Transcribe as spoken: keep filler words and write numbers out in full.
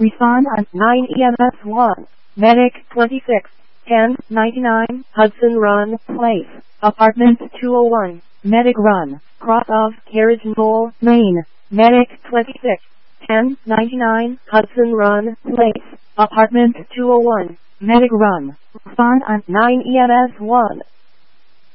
Respond on nine E M S one. Medic twenty-six, ten ninety-nine, Hudson Run Place, Apartment two oh one. Medic Run, cross of Carriage Knoll, Maine. Medic twenty-six, ten ninety-nine, Hudson Run Place, Apartment two oh one. Medic Run. Respond on nine E M S one.